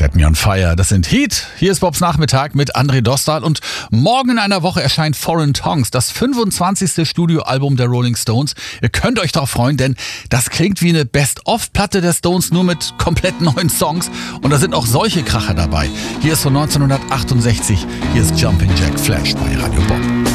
Set Me on Fire, das sind Heat. Hier ist Bobs Nachmittag mit André Dostal und morgen in einer Woche erscheint Foreign Tongues, das 25. Studioalbum der Rolling Stones. Ihr könnt euch darauf freuen, denn das klingt wie eine Best-of-Platte der Stones, nur mit komplett neuen Songs. Und da sind auch solche Kracher dabei. Hier ist von 1968, hier ist Jumping Jack Flash bei Radio Bob.